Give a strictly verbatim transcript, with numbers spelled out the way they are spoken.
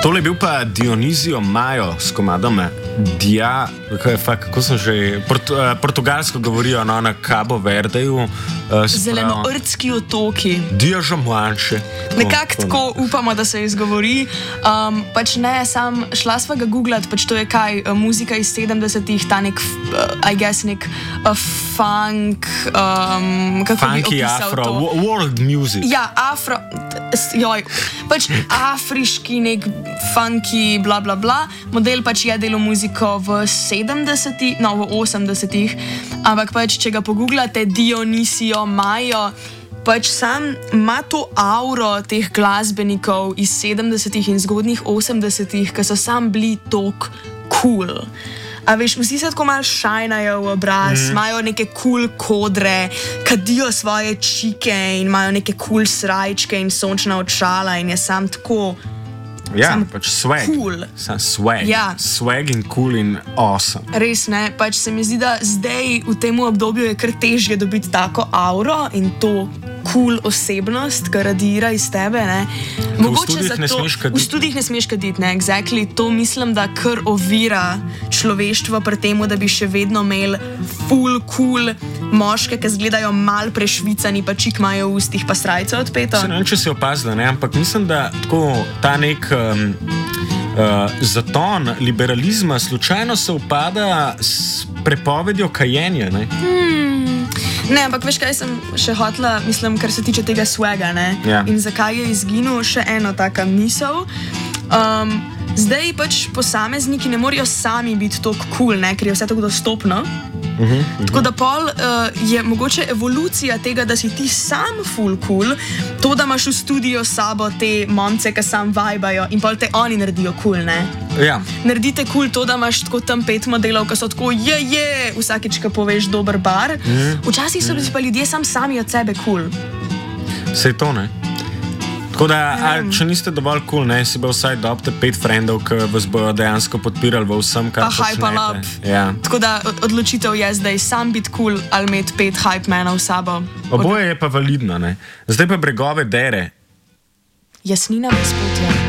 Tole je bil pa Dionizio Majo s komadom Dia, kako sem že, port, uh, portugalsko govorijo no, na Cabo Verdeju. Uh, Zelenoordski otoki. Dia Žamanše. Nekako tako upamo, da se izgovori. Um, pač ne, sam šla sva ga googlat, pač to je kaj, uh, muzika iz sedemdesetih, ta nek, uh, I guess, nek uh, funk, um, kako Funky, bi opisal afro, to? World music. Ja, afro, joj, pač afriški nek funky, bla bla bla. Model pač je delal muziko v sedemdesetih, no v osemdesetih, ampak pač, če ga pogooglate, Dionizio Majo, pač sam ima to auro teh glasbenikov iz sedemdesetih in zgodnjih osemdesetih, ki so sam bili tok cool. A veš, vsi se tako malo šajnajo v obraz, imajo mm. neke cool kodre, kadijo svoje čike in imajo neke cool srajčke in sončna očala in je sam tako. Ja, pač swag. Cool. Sam swag. Ja. Swag in cool in awesome. Res ne, pač se mi zdi, da zdaj v tem obdobju je kar težje dobiti tako auro in to cool osebnost, ki radira iz tebe, ne. Mogoče zato v studijih ne smeš kaditi, ne, exactly, to mislim, da kar ovira človeštvo pri temu, da bi še vedno imeli full cool moške, ki izgledajo mal prešvicani, pa čik imajo v ustih, pa srajco odpeto. Se ne vem, če si opazila, ne, ampak mislim, da tako ta nek um, uh, zaton liberalizma slučajno se upada s prepovedjo kajenja, ne. Hmm. Ne, ampak veš, kaj sem še hotla, mislim, kar se tiče tega swaga, ne? Ja. In zakaj je izginil, še ena taka misel. Um, zdaj pač posamezniki ne morejo sami biti tako cool, ne? Ker je vse tako dostopno. Uh -huh, uh -huh. Tako da pol uh, je mogoče evolucija tega, da si ti sam full cool, to, da imaš v studiu sabo te momce, ki sam vajbajo in pol te oni naredijo cool, ne? Ja. Naredite cool to, da imaš tako tam pet modelov, ki so tako je, je, vsakič, ko poveš dober bar. Mm. Včasih so mm. pa ljudje sam sami od sebe cool. Sej to, ne? Tako da, a, če niste dovolj cool, ne, si bo vsaj dobite pet frendov, ki vas bojo dejansko podpirali v vsem, kar počnete. Pa hype up. Ja. Tako da odločitev je zdaj sam biti cool ali imeti pet hype menov sabo. Oboje je pa validno, ne? Zdaj pa bregove dere. Jasnina Vespotja.